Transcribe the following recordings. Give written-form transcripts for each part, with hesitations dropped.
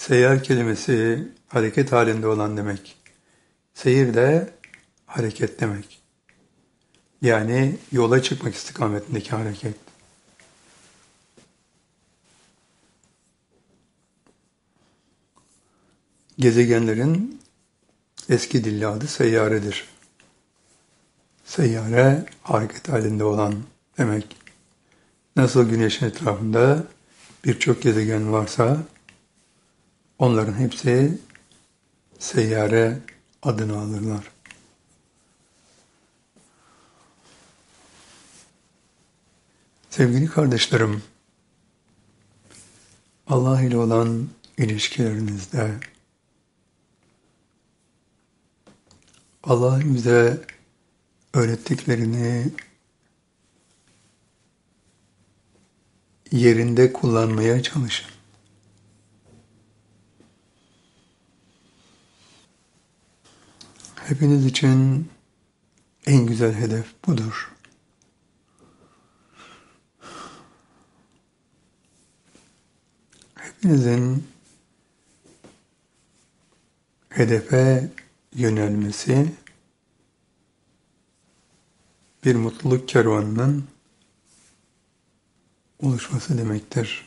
Seyyar kelimesi hareket halinde olan demek. Seyir de hareket demek. Yani yola çıkmak istikametindeki hareket. Gezegenlerin eski dilli adı seyyaredir. Seyyare hareket halinde olan demek. Nasıl Güneş'in etrafında birçok gezegen varsa onların hepsi seyyare adını alırlar. Sevgili kardeşlerim, Allah ile olan ilişkilerinizde Allah'ın bize öğrettiklerini yerinde kullanmaya çalışın. Hepiniz için en güzel hedef budur. Hepinizin hedefe yönelmesi bir mutluluk kervanının oluşması demektir.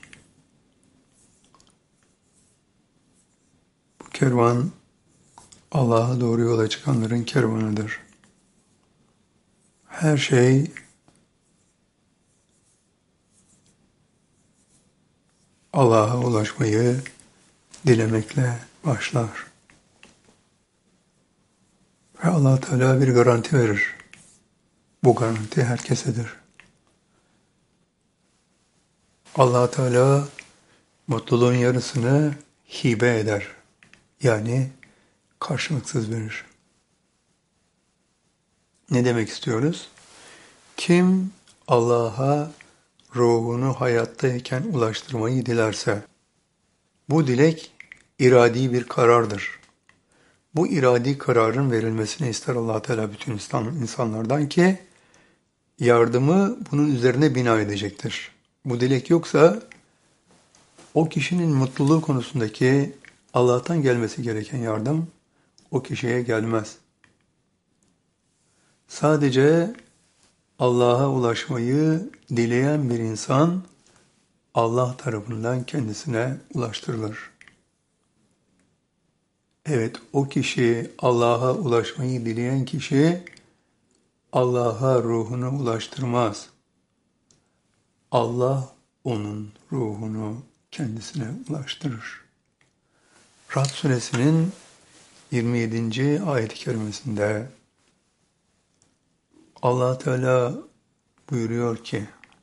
Bu kervan Allah'a doğru yola çıkanların kervanıdır. Her şey Allah'a ulaşmayı dilemekle başlar. Ve Allah Teala bir garanti verir. Bu garanti herkesedir. Allah Teala mutluluğun yarısını hibe eder. Yani karşılıksız verir. Ne demek istiyoruz? Kim Allah'a ruhunu hayattayken ulaştırmayı dilerse, bu dilek iradi bir karardır. Bu iradi kararın verilmesini ister Allah Teala bütün insanlardan ki yardımı bunun üzerine bina edecektir. Bu dilek yoksa o kişinin mutluluğu konusundaki Allah'tan gelmesi gereken yardım o kişiye gelmez. Sadece Allah'a ulaşmayı dileyen bir insan Allah tarafından kendisine ulaştırılır. Evet, o kişi Allah'a ulaşmayı dileyen kişi Allah'a ruhunu ulaştırmaz. Allah onun ruhunu kendisine ulaştırır. Rad suresinin 27. ayet-i kerimesinde Allah Teala buyuruyor ki,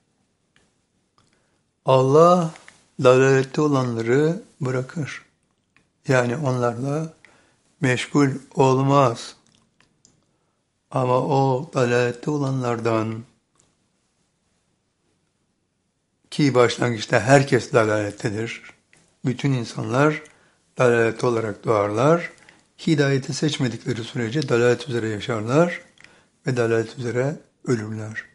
Allah dalalette olanları bırakır. Yani onlarla meşgul olmaz. Ama o dalalette olanlardan, ki başlangıçta herkes dalalettedir. Bütün insanlar dalalet olarak doğarlar. Hidayeti seçmedikleri sürece dalalet üzere yaşarlar ve dalalet üzere ölürler.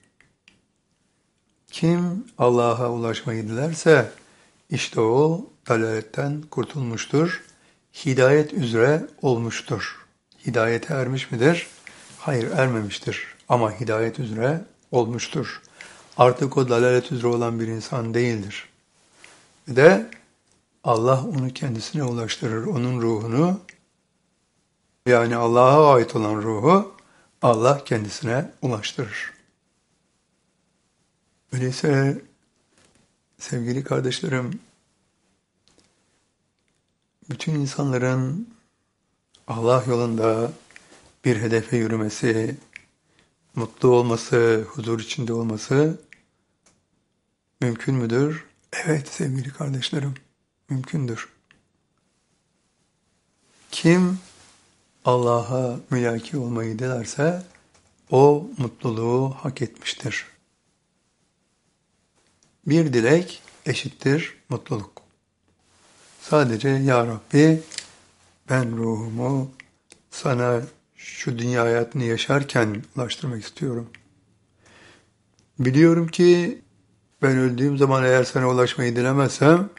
Kim Allah'a ulaşmayı dilerse işte o dalaletten kurtulmuştur. Hidayet üzere olmuştur. Hidayete ermiş midir? Hayır, ermemiştir. Ama hidayet üzere olmuştur. Artık o dalalet üzere olan bir insan değildir. Ve de Allah onu kendisine ulaştırır. Onun ruhunu, yani Allah'a ait olan ruhu Allah kendisine ulaştırır. Öyleyse sevgili kardeşlerim, bütün insanların Allah yolunda bir hedefe yürümesi, mutlu olması, huzur içinde olması mümkün müdür? Evet sevgili kardeşlerim, mümkündür. Kim Allah'a mülaki olmayı dilerse o mutluluğu hak etmiştir. Bir dilek eşittir mutluluk. Sadece Ya Rabbi ben ruhumu sana şu dünya hayatını yaşarken ulaştırmak istiyorum. Biliyorum ki ben öldüğüm zaman eğer sana ulaşmayı dilemezsem